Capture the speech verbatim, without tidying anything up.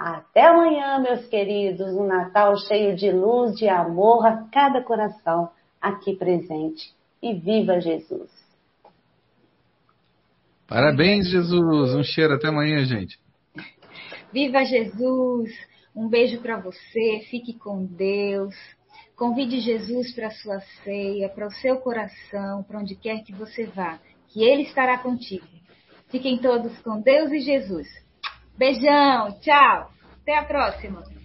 Até amanhã, meus queridos, um Natal cheio de luz, de amor a cada coração aqui presente. E viva Jesus! Parabéns, Jesus! Um cheiro, até amanhã, gente. Viva Jesus! Um beijo para você, fique com Deus. Convide Jesus para a sua ceia, para o seu coração, para onde quer que você vá, que Ele estará contigo. Fiquem todos com Deus e Jesus. Beijão, tchau, até a próxima.